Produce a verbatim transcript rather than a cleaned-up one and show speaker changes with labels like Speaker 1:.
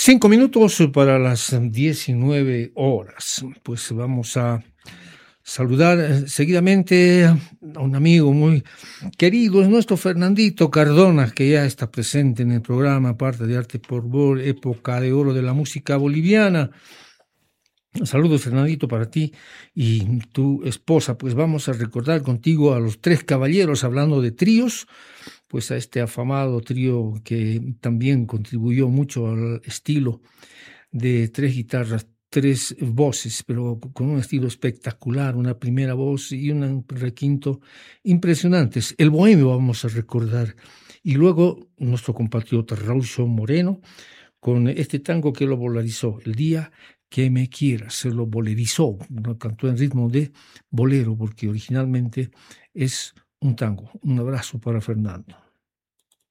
Speaker 1: Cinco minutos para las diecinueve horas. Pues vamos a saludar seguidamente a un amigo muy querido, es nuestro Fernandito Cardona, que ya está presente en el programa, parte de Arte por Bol, época de oro de la música boliviana. Saludos, Fernandito, para ti y tu esposa. Pues vamos a recordar contigo a los Tres Caballeros, hablando de tríos, pues a este afamado trío que también contribuyó mucho al estilo de tres guitarras, tres voces, pero con un estilo espectacular, una primera voz y un requinto impresionantes. El Bohemio vamos a recordar. Y luego nuestro compatriota Raúl Moreno, con este tango que lo polarizó, El día que me quieras, se lo bolerizó, lo cantó en ritmo de bolero, porque originalmente es un tango. Un abrazo para Fernando.